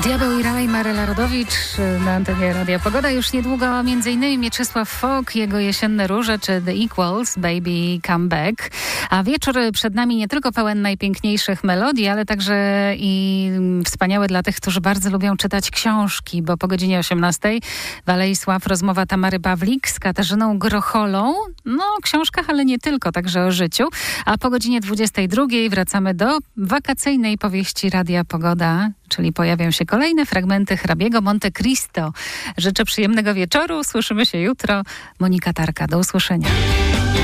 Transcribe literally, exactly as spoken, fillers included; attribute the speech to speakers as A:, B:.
A: Diabeł i Raj, Maryla Rodowicz na antenie Radia Pogoda. Już niedługo między innymi Mieczysław Fok, jego Jesienne Róże czy The Equals, Baby Come Back. A wieczór przed nami nie tylko pełen najpiękniejszych melodii, ale także i wspaniały dla tych, którzy bardzo lubią czytać książki, bo po godzinie osiemnastej w Alei Sław rozmowa Tamary Pawlik z Katarzyną Grocholą. No o książkach, ale nie tylko, także o życiu. A po godzinie dwudziestej drugiej wracamy do wakacyjnej powieści Radia Pogoda, czyli pojawią się kolejne fragmenty hrabiego Monte Cristo. Życzę przyjemnego wieczoru. Słyszymy się jutro. Monika Tarka. Do usłyszenia.